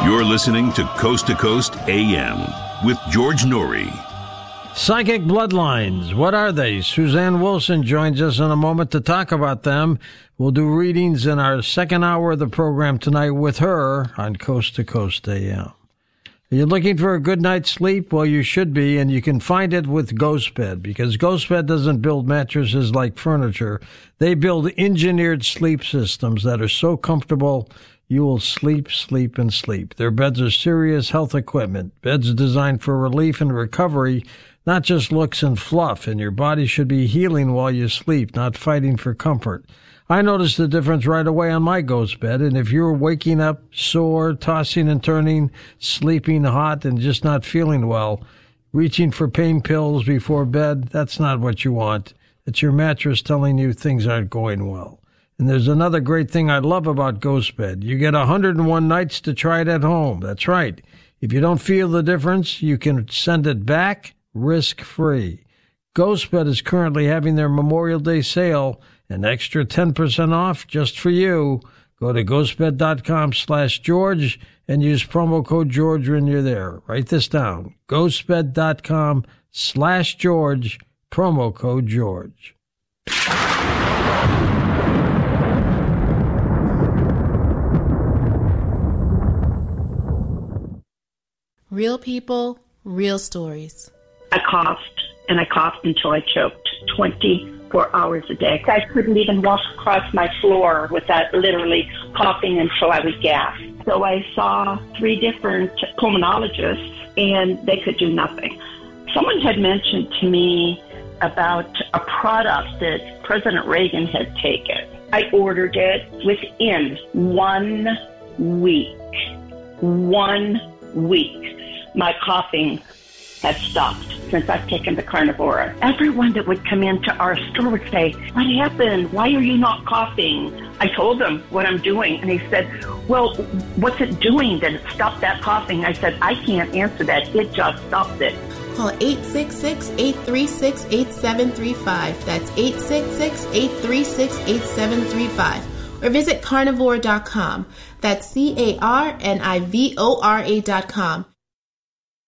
You're listening to Coast AM with George Noory. Psychic bloodlines, what are they? Suzanne Wilson joins us in a moment to talk about them. We'll do readings in our second hour of the program tonight with her on Coast AM. Are you looking for a good night's sleep? Well, you should be, and you can find it with GhostBed, because GhostBed doesn't build mattresses like furniture. They build engineered sleep systems that are so comfortable you will sleep, sleep, and sleep. Their beds are serious health equipment. Beds designed for relief and recovery, not just looks and fluff, and your body should be healing while you sleep, not fighting for comfort. I noticed the difference right away on my GhostBed, and if you're waking up sore, tossing and turning, sleeping hot, and just not feeling well, reaching for pain pills before bed, that's not what you want. It's your mattress telling you things aren't going well. And there's another great thing I love about GhostBed. You get 101 nights to try it at home. That's right. If you don't feel the difference, you can send it back risk-free. GhostBed is currently having their Memorial Day sale, an extra 10% off just for you. Go to ghostbed.com/George and use promo code George when you're there. Write this down. ghostbed.com/George, promo code George. Real people, real stories. I coughed, and I coughed until I choked 24 hours a day. I couldn't even walk across my floor without literally coughing until I would gasp. So I saw 3 different pulmonologists, and they could do nothing. Someone had mentioned to me about a product that President Reagan had taken. I ordered it within 1 week. 1 week. My coughing has stopped since I've taken the Carnivora. Everyone that would come into our store would say, "What happened? Why are you not coughing?" I told them what I'm doing, and he said, "Well, what's it doing that it stopped that coughing?" I said, "I can't answer that. It just stopped it." Call 866-836-8735. That's 866-836-8735. Or visit carnivore.com. That's CARNIVORA.com.